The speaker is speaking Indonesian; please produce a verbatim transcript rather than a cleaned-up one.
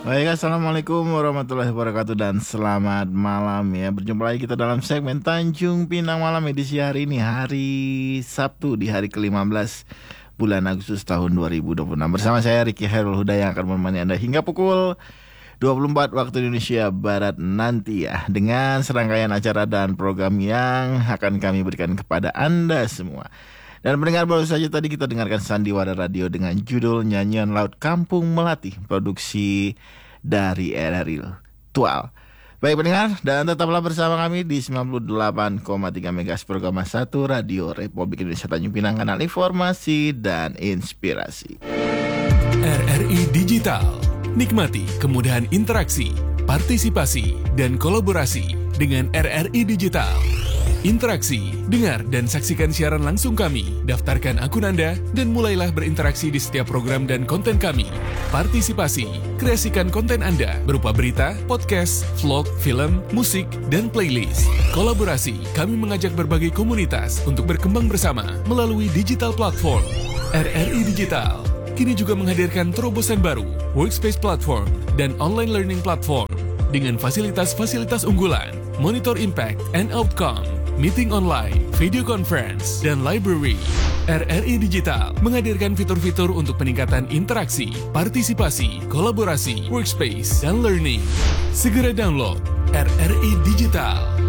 Baik, Assalamualaikum warahmatullahi wabarakatuh dan selamat malam ya. Berjumpa lagi kita dalam segmen Tanjung Pinang Malam edisi hari ini, hari Sabtu di hari kelima belas bulan Agustus tahun dua ribu dua puluh enam. Bersama saya Ricky Hairul Huda yang akan menemani Anda hingga pukul dua puluh empat waktu Indonesia Barat nanti ya, dengan serangkaian acara dan program yang akan kami berikan kepada Anda semua. Dan pendengar, baru saja tadi kita dengarkan Sandiwara Radio dengan judul Nyanyian Laut Kampung Melati, produksi dari R R I Tual. Baik pendengar, dan tetaplah bersama kami di sembilan puluh delapan koma tiga MHz program satu Radio Republik Indonesia Tanjung Pinang, kanal informasi dan inspirasi. R R I Digital, nikmati kemudahan interaksi, partisipasi, dan kolaborasi dengan R R I Digital. Interaksi, dengar dan saksikan siaran langsung kami, daftarkan akun Anda, dan mulailah berinteraksi di setiap program dan konten kami. Partisipasi, kreasikan konten Anda berupa berita, podcast, vlog, film, musik, dan playlist. Kolaborasi, kami mengajak berbagai komunitas untuk berkembang bersama melalui digital platform. R R I Digital kini juga menghadirkan terobosan baru, workspace platform, dan online learning platform dengan fasilitas-fasilitas unggulan, monitor impact and outcome, meeting online, video conference, dan library. R R I Digital menghadirkan fitur-fitur untuk peningkatan interaksi, partisipasi, kolaborasi, workspace, dan learning. Segera download R R I Digital.